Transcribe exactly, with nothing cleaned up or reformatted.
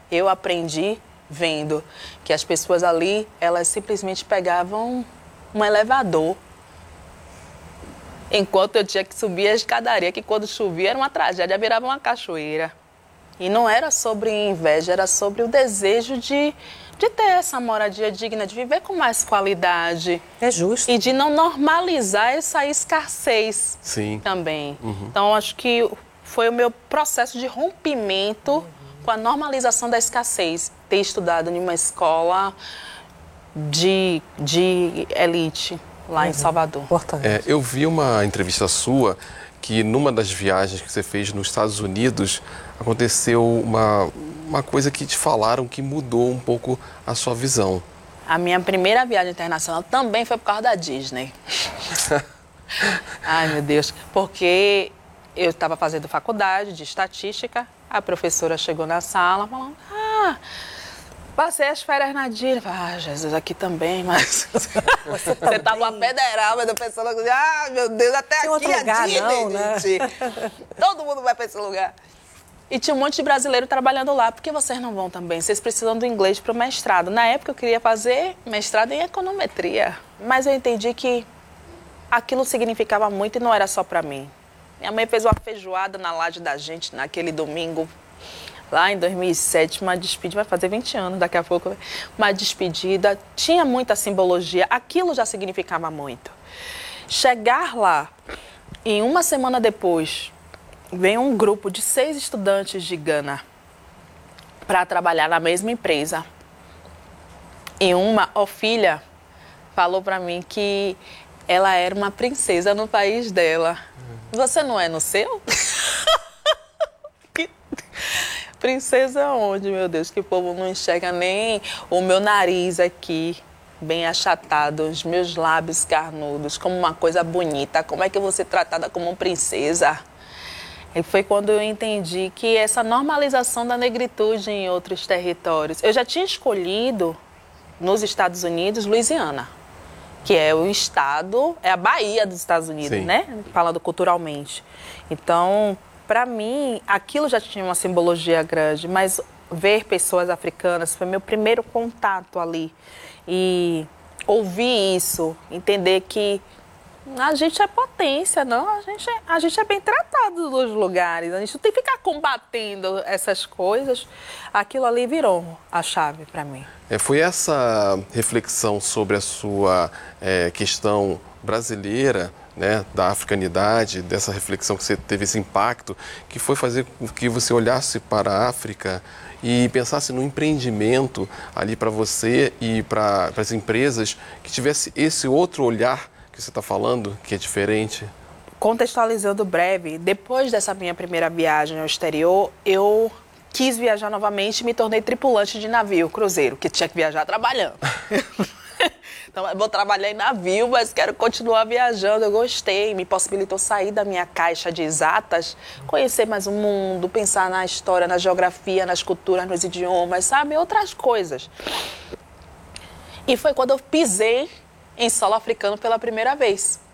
Eu aprendi vendo que as pessoas ali, elas simplesmente pegavam um elevador, enquanto eu tinha que subir a escadaria, que quando chovia era uma tragédia, virava uma cachoeira. E não era sobre inveja, era sobre o desejo de, de ter essa moradia digna, de viver com mais qualidade. É justo. E de não normalizar essa escassez. Sim. Também. Uhum. Então, acho que foi o meu processo de rompimento uhum. com a normalização da escassez. Ter estudado em uma escola de, de elite lá uhum. em Salvador. Importante. É, eu vi uma entrevista sua que numa das viagens que você fez nos Estados Unidos aconteceu uma, uma coisa que te falaram que mudou um pouco a sua visão. A minha primeira viagem internacional também foi por causa da Disney. Ai, meu Deus. Porque eu estava fazendo faculdade de estatística, a professora chegou na sala falando, ah, passei as férias na Disney. Ah, Jesus, aqui também, mas... Você estava uma federal, mas eu pensando, ah, meu Deus, até tem aqui outro a lugar, Disney, não, né? Todo mundo vai para esse lugar. E tinha um monte de brasileiro trabalhando lá. Por que vocês não vão também? Vocês precisam do inglês para o mestrado. Na época eu queria fazer mestrado em econometria. Mas eu entendi que aquilo significava muito e não era só para mim. Minha mãe fez uma feijoada na laje da gente naquele domingo, lá em dois mil e sete, uma despedida, vai fazer vinte anos daqui a pouco, uma despedida. Tinha muita simbologia, aquilo já significava muito. Chegar lá e uma semana depois... Vem um grupo de seis estudantes de Gana para trabalhar na mesma empresa. E uma, ó, filha, falou para mim que ela era uma princesa no país dela. Você não é no seu? Princesa onde, meu Deus? Que o povo não enxerga nem o meu nariz aqui, bem achatado, os meus lábios carnudos, como uma coisa bonita. Como é que eu vou ser tratada como uma princesa? E foi quando eu entendi que essa normalização da negritude em outros territórios... Eu já tinha escolhido, nos Estados Unidos, Louisiana, que é o estado, é a Bahia dos Estados Unidos, Sim. né? Falando culturalmente. Então, para mim, aquilo já tinha uma simbologia grande, mas ver pessoas africanas foi meu primeiro contato ali. E ouvir isso, entender que a gente é potência, não? A gente é, a gente é bem tratado nos lugares. A gente não tem que ficar combatendo essas coisas. Aquilo ali virou a chave para mim. É, foi essa reflexão sobre a sua é, questão brasileira, né, da africanidade, dessa reflexão que você teve esse impacto, que foi fazer com que você olhasse para a África e pensasse no empreendimento ali para você e para as empresas, que tivesse esse outro olhar que você está falando, que é diferente? Contextualizando breve, depois dessa minha primeira viagem ao exterior, eu quis viajar novamente e me tornei tripulante de navio, cruzeiro, que tinha que viajar trabalhando. Então, eu vou trabalhar em navio, mas quero continuar viajando. Eu gostei, me possibilitou sair da minha caixa de exatas, conhecer mais o mundo, pensar na história, na geografia, nas culturas, nos idiomas, sabe? Outras coisas. E foi quando eu pisei em solo africano pela primeira vez.